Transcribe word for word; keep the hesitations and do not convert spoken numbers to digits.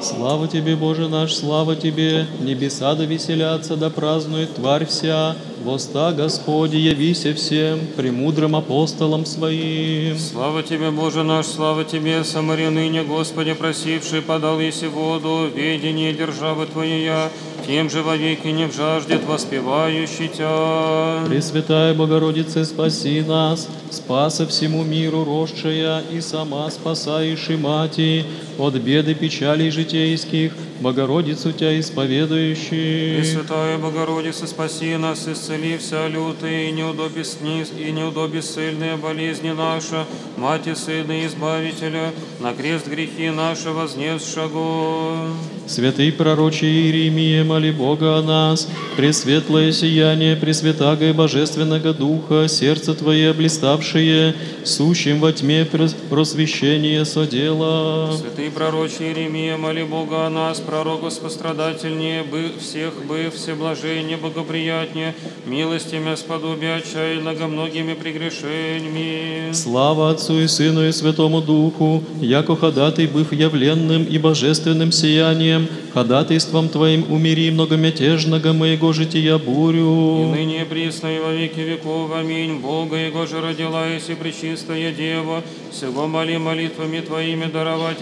Слава Тебе, Боже наш, слава Тебе! Небеса да веселятся, да празднует тварь вся. Воста Господи, явися всем, премудрым апостолам Своим. Слава Тебе, Боже наш, слава Тебе, Самаре ныне, Господи, просивший, подал еси воду, ведение державы Твоя, тем же вовеки не вжаждет воспевающий Тя. Пресвятая Богородице, спаси нас, спаса всему миру росшая, и сама спасаешь и Мати, от беды печалей житейских, Богородицу Тя исповедующих. Пресвятая Богородица, спаси нас, исцели вся лютые и неудобесни и неудобесильные болезни наши, Мати Сына Избавителя, на крест грехи наши вознесшего. Святый пророче Иеремия, моли Бога о нас, пресветлое сияние Пресвятаго и Божественного Духа, сердце Твое блиставшее, сущим во тьме просвещение содела. Святый пророче Иеремия, моли Бога о нас, пророк спострадательнее, бы всех быв, всеблажение, богоприятнее, милостями сподобия отчаянного многими прегрешениями. Слава Отцу и Сыну и Святому Духу, яко ходатай, быв явленным и божественным сиянием, ходатайством Твоим умири многомятежного моего жития бурю. И ныне и присно и во веки веков. Аминь. Бога Его же родила, если пречистая Дева, всего моли молитвами Твоими даровать